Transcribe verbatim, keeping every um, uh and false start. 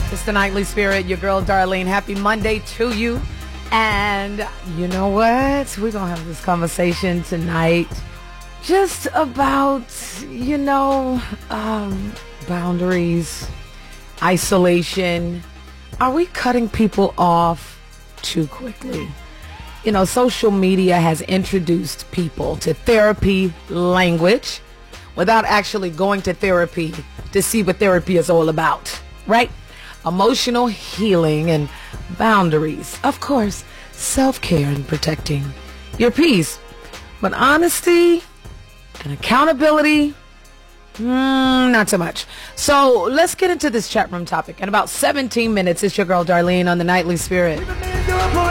It's the Nightly Spirit, your girl Darlene. Happy Monday to you. And you know what? We're going to have this conversation tonight just about, you know, um, boundaries, isolation. Are we cutting people off too quickly? You know, social media has introduced people to therapy language without actually going to therapy to see what therapy is all about, right? Emotional healing and boundaries. Of course, self-care and protecting your peace. But honesty and accountability, mm, not so much. So let's get into this chat room topic. In about seventeen minutes, it's your girl Darlene on the Nightly Spirit.